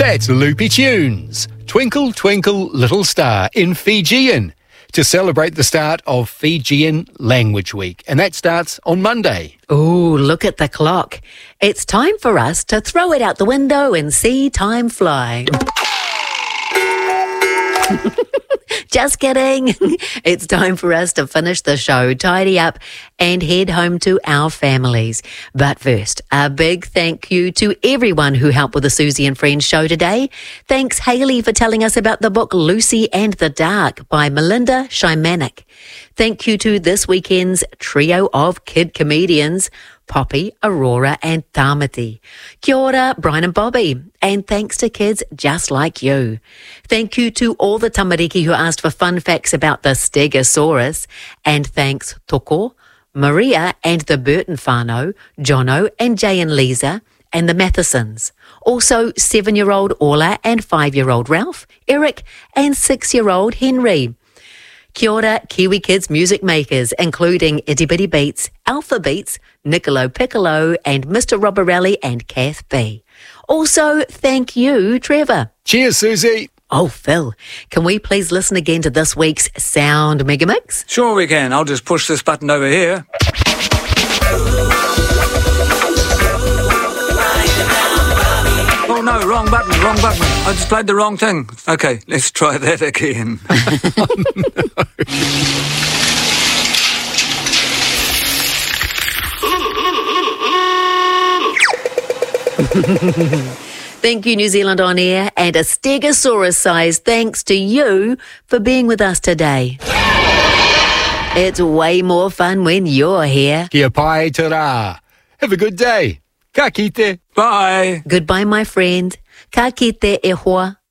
That's Loopy Tunes, Twinkle Twinkle Little Star in Fijian, to celebrate the start of Fijian Language Week. And that starts on Monday. Oh, look at the clock. It's time for us to throw it out the window and see time fly. Just kidding. It's time for us to finish the show, tidy up and head home to our families. But first, a big thank you to everyone who helped with the Susie and Friends show today. Thanks, Hayley, for telling us about the book Lucy and the Dark by Melinda Szymanek. Thank you to this weekend's trio of kid comedians, Poppy, Aurora and Tamati. Kia ora, Brian and Bobby. And thanks to kids just like you. Thank you to all the tamariki who asked for fun facts about the Stegosaurus. And thanks Toko, Maria and the Burton whānau, Jono and Jay and Lisa, and the Mathesons. Also 7-year-old Orla and 5-year-old Ralph, Eric and 6-year-old Henry. Kia ora, Kiwi Kids music makers, including Itty Bitty Beats, Alpha Beats, Niccolo Piccolo, and Mr. Robberelli and Kath B. Also, thank you, Trevor. Cheers, Susie. Oh, Phil, can we please listen again to this week's Sound Megamix? Sure we can. I'll just push this button over here. Oh no, wrong button. I just played the wrong thing. Okay, let's try that again. Thank you, New Zealand On Air, and a Stegosaurus-sized thanks to you for being with us today. It's way more fun when you're here. Kia pai te rā. Have a good day. Ka kite. Bye. Goodbye, my friend. Ka kite e hoa.